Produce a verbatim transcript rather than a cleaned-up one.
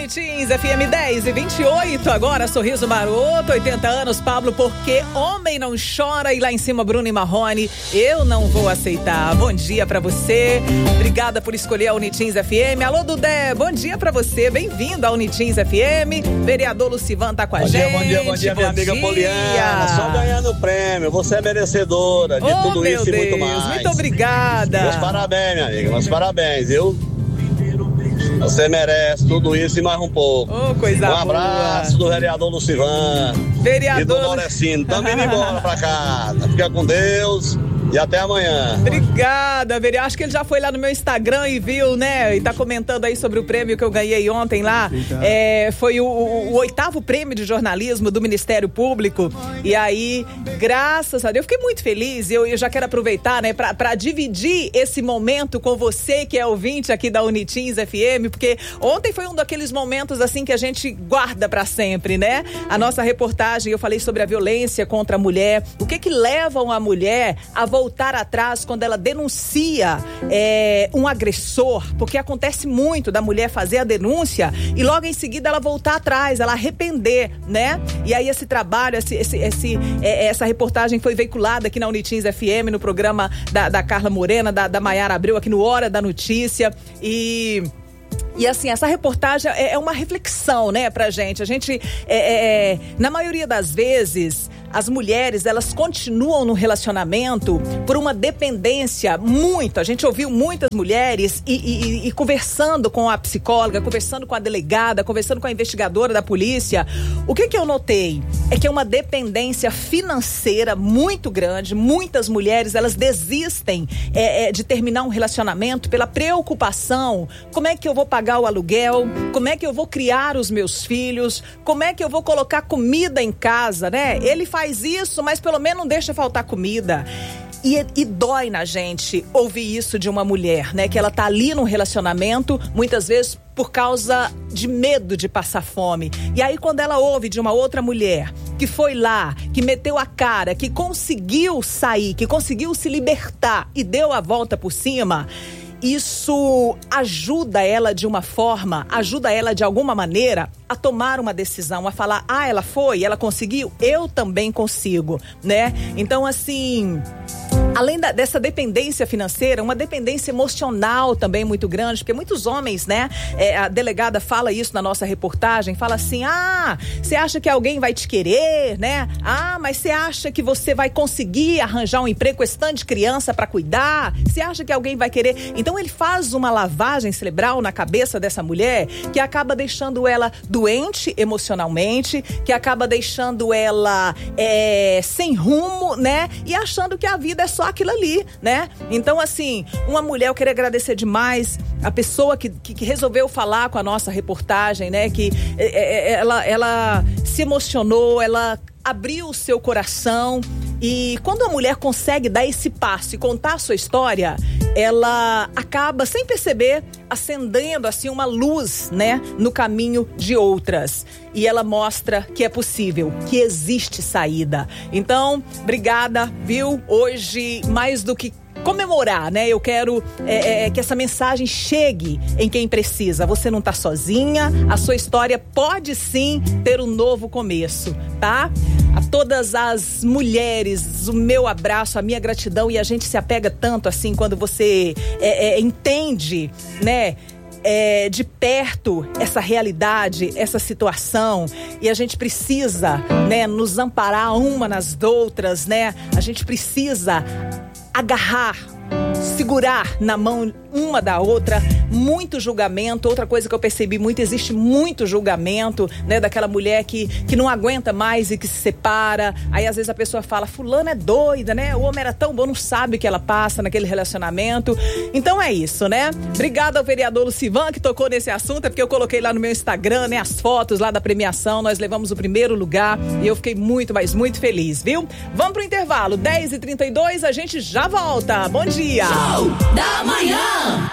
Unitins, F M dez e vinte e oito, agora Sorriso Maroto, oitenta anos, Pablo, porque homem não chora, e lá em cima Bruno e Marrone, eu não vou aceitar. Bom dia pra você, obrigada por escolher a Unitins F M. Alô, Dudé, bom dia pra você, bem-vindo à Unitins F M. Vereador Lucivan tá com a bom gente. Bom dia, bom dia, bom dia, minha amiga dia. Poliana, só ganhando o prêmio, você é merecedora de oh, tudo isso Deus, e muito mais. Muito obrigada. Meus parabéns, minha amiga, meus parabéns, viu? Você merece tudo isso e mais um pouco. Oh, coisa um abraço boa. do vereador Lucivan Vereador... e do Laurecino. Estamos indo embora pra casa. Fica com Deus e até amanhã. Obrigada, vereador. Acho que ele já foi lá no meu Instagram e viu, né? E tá comentando aí sobre o prêmio que eu ganhei ontem lá. É, foi o, o, o oitavo prêmio de jornalismo do Ministério Público. E aí, graças a Deus, eu fiquei muito feliz. Eu, eu já quero aproveitar, né, pra, pra dividir esse momento com você, que é ouvinte aqui da Unitins F M, porque ontem foi um daqueles momentos, assim, que a gente guarda pra sempre, né? A nossa reportagem, eu falei sobre a violência contra a mulher. O que que leva uma mulher a voltar atrás quando ela denuncia é, um agressor, porque acontece muito da mulher fazer a denúncia e logo em seguida ela voltar atrás, ela arrepender, né? E aí esse trabalho, esse, esse, esse, é, essa reportagem foi veiculada aqui na Unitins F M, no programa da, da Carla Morena, da, da Maiara Abreu, aqui no Hora da Notícia. E... E assim, essa reportagem é, é uma reflexão, né, pra gente. A gente, é, é, na maioria das vezes, as mulheres, elas continuam no relacionamento por uma dependência muito. A gente ouviu muitas mulheres e, e, e conversando com a psicóloga, conversando com a delegada, conversando com a investigadora da polícia. O que que eu notei? É que é uma dependência financeira muito grande. Muitas mulheres, elas desistem é, é, de terminar um relacionamento pela preocupação. Como é que eu vou pagar o aluguel? Como é que eu vou criar os meus filhos? Como é que eu vou colocar comida em casa, né? Ele faz isso, mas pelo menos não deixa faltar comida. E, e dói na gente ouvir isso de uma mulher, né? Que ela tá ali num relacionamento, muitas vezes por causa de medo de passar fome. E aí quando ela ouve de uma outra mulher que foi lá, que meteu a cara, que conseguiu sair, que conseguiu se libertar e deu a volta por cima, isso ajuda ela de uma forma, ajuda ela de alguma maneira a tomar uma decisão, a falar, ah, ela foi, ela conseguiu, eu também consigo, né? Então, assim, além da, dessa dependência financeira, uma dependência emocional também muito grande, porque muitos homens, né? É, a delegada fala isso na nossa reportagem, fala assim, ah, você acha que alguém vai te querer, né? Ah, mas você acha que você vai conseguir arranjar um emprego com esse tanto de criança para cuidar? Você acha que alguém vai querer? Então ele faz uma lavagem cerebral na cabeça dessa mulher que acaba deixando ela doente emocionalmente, que acaba deixando ela é, sem rumo, né? E achando que a vida é só aquilo ali, né? Então, assim, uma mulher, eu queria agradecer demais a pessoa que, que, que resolveu falar com a nossa reportagem, né? Que é, é, ela, ela se emocionou, ela abriu o seu coração. E quando a mulher consegue dar esse passo e contar a sua história, ela acaba, sem perceber, acendendo assim uma luz, né, no caminho de outras. E ela mostra que é possível, que existe saída. Então, obrigada, viu? Hoje, mais do que comemorar, né? Eu quero é, é, que essa mensagem chegue em quem precisa. Você não tá sozinha, a sua história pode sim ter um novo começo, tá? A todas as mulheres, o meu abraço, a minha gratidão, e a gente se apega tanto assim quando você é, é, entende, né? É, de perto essa realidade, essa situação, e a gente precisa, né, nos amparar uma nas outras, né? A gente precisa agarrar, segurar na mão uma da outra. Muito julgamento, outra coisa que eu percebi muito, existe muito julgamento, né, daquela mulher que, que não aguenta mais e que se separa. Aí às vezes a pessoa fala, fulana é doida, né, o homem era tão bom, não sabe o que ela passa naquele relacionamento. Então é isso, né? Obrigada ao vereador Lucivan que tocou nesse assunto, é porque eu coloquei lá no meu Instagram, né, as fotos lá da premiação, nós levamos o primeiro lugar e eu fiquei muito, mas muito feliz, viu? Vamos pro intervalo, dez e trinta e dois, a gente já volta. Bom dia! Show da manhã!